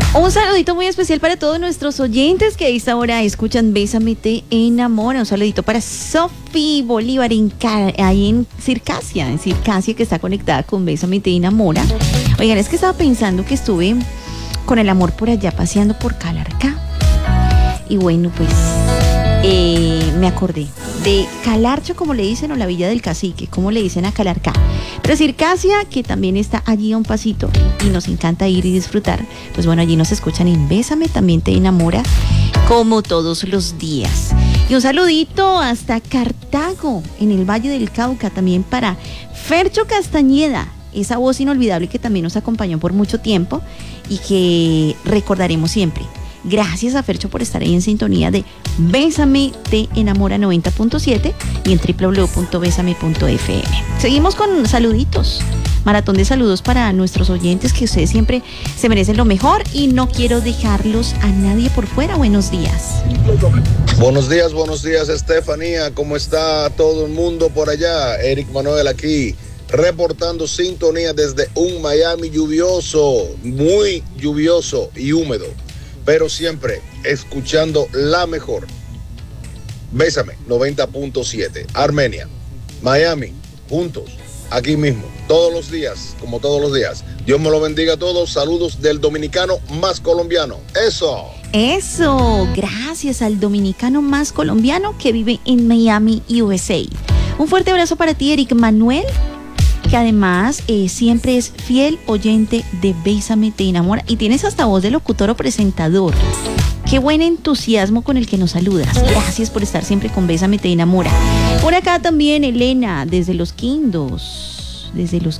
Un saludito muy especial para todos nuestros oyentes que a esta hora escuchan Bésame Te Enamora. Un saludito para Sofi Bolívar ahí en Circasia, que está conectada con Bésame Te Enamora. Oigan, es que estaba pensando que estuve con el amor por allá paseando por Calarcá. Y bueno, pues me acordé de Calarcho, como le dicen, o la Villa del Cacique, como le dicen a Calarcá. Pero Circasia, que también está allí a un pasito y nos encanta ir y disfrutar, pues bueno, allí nos escuchan en Bésame También Te Enamora, como todos los días. Y un saludito hasta Cartago, en el Valle del Cauca, también para Fercho Castañeda, esa voz inolvidable que también nos acompañó por mucho tiempo y que recordaremos siempre. Gracias a Fercho por estar ahí en sintonía de Bésame Te Enamora 90.7 y en www.besame.fm. Seguimos con saluditos. Maratón de saludos para nuestros oyentes, que ustedes siempre se merecen lo mejor y no quiero dejarlos a nadie por fuera. Buenos días. Buenos días, Estefanía. ¿Cómo está todo el mundo por allá? Eric Manuel aquí, reportando sintonía desde un Miami lluvioso, muy lluvioso y húmedo, pero siempre escuchando la mejor. Bésame 90.7. Armenia, Miami, juntos, aquí mismo, todos los días, como todos los días. Dios me lo bendiga a todos. Saludos del dominicano más colombiano. Eso, gracias al dominicano más colombiano que vive en Miami, USA. Un fuerte abrazo para ti, Eric Manuel, que además siempre es fiel oyente de Bésame Te Enamora y tienes hasta voz de locutor o presentador. Qué buen entusiasmo con el que nos saludas. Gracias por estar siempre con Bésame Te Enamora. Por acá también Elena, desde Los Quindos.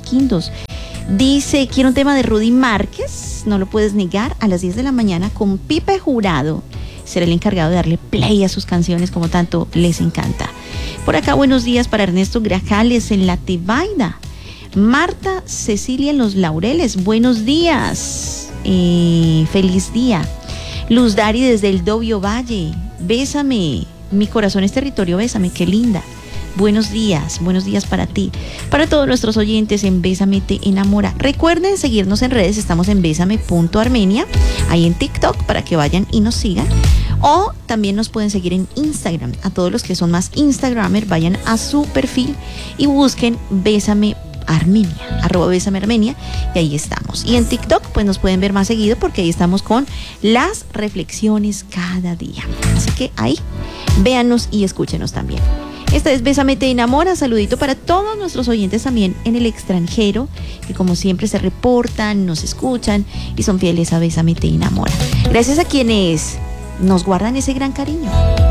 Dice, quiero un tema de Rudy Márquez, no lo puedes negar, a las 10 de la mañana con Pipe Jurado. Será el encargado de darle play a sus canciones como tanto les encanta. Por acá, buenos días para Ernesto Grajales en La Tebaida. Marta Cecilia en Los Laureles, buenos días. Feliz día. Luz Dari desde el Dobio Valle, bésame, mi corazón es territorio, bésame, qué linda. Buenos días para ti, para todos nuestros oyentes en Bésame Te Enamora. Recuerden seguirnos en redes, estamos en besame.armenia, ahí en TikTok, para que vayan y nos sigan. O también nos pueden seguir en Instagram. A todos los que son más Instagramer, vayan a su perfil y busquen Bésame Armenia, @besamearmenia, y ahí estamos. Y en TikTok pues nos pueden ver más seguido, porque ahí estamos con las reflexiones cada día. Así que ahí véanos y escúchenos también. Esta es Bésame Te Enamora. Saludito para todos nuestros oyentes también en el extranjero, que como siempre se reportan, nos escuchan y son fieles a Bésame Te Enamora. Gracias a quienes nos guardan ese gran cariño.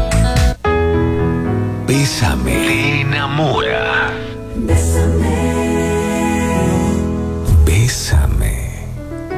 Bésame Te Enamora. Bésame. Bésame.